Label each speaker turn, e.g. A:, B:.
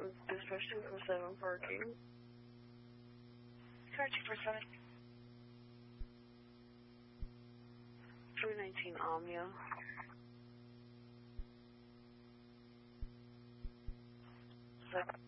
A: Dispatch 247 parking.
B: Car 247.
A: 319 Omnia. Second.